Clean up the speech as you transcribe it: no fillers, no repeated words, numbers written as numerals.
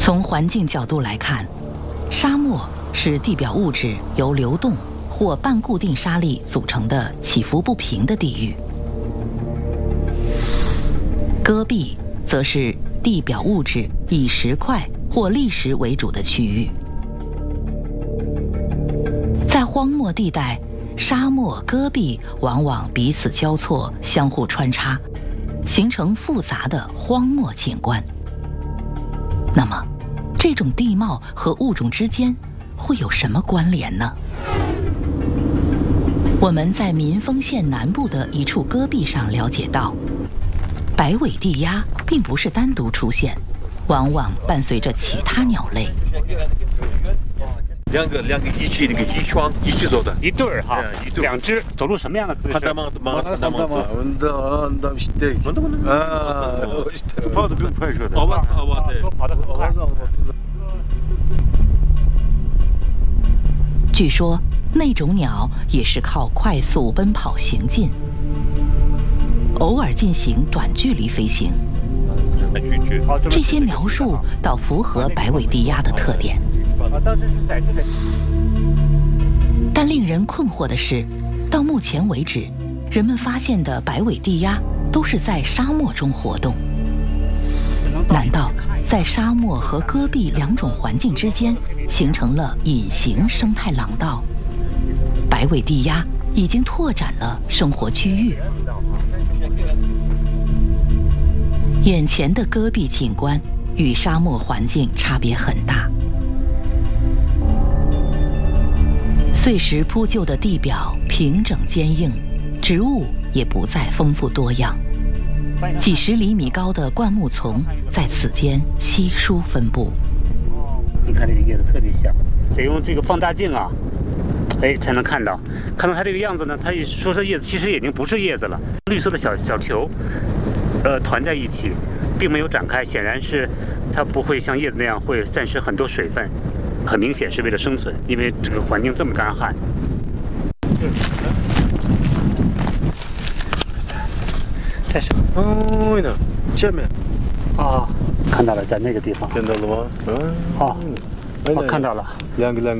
从环境角度来看，沙漠是地表物质由流动或半固定沙粒组成的起伏不平的地域。戈壁则是地表物质以石块或砾石为主的区域。在荒漠地带，沙漠、戈壁往往彼此交错，相互穿插，形成复杂的荒漠景观。那么，这种地貌和物种之间会有什么关联呢？我们在民丰县南部的一处戈壁上了解到，白尾地鸭并不是单独出现，往往伴随着其他鸟类。 两个一起那个一双一起走的， 一对儿哈，两只走路什么样的姿势？ 跑得更快说的。 说跑得很快。 据说那种鸟也是靠快速奔跑行进，偶尔进行短距离飞行。这些描述倒符合白尾地鸭的特点。 当时是在这个。 但令人困惑的是，到目前为止，人们发现的白尾地鸭都是在沙漠中活动。难道在沙漠和戈壁两种环境之间形成了隐形生态廊道？白尾地鸭已经拓展了生活区域。眼前的戈壁景观与沙漠环境差别很大。碎石铺就的地表平整坚硬，植物也不再丰富多样。几十厘米高的灌木丛在此间稀疏分布。 你看这个叶子特别小，得用这个放大镜啊，才能看到它这个样子呢。它说是叶子，其实已经不是叶子了，绿色的小球，团在一起，并没有展开，显然是它不会像叶子那样会散失很多水分。很明显是为了生存，因为这个环境这么干旱。这是哦，那前面啊，看到了，在那个地方。 看到了吗？ 哦，我看到了。 两个。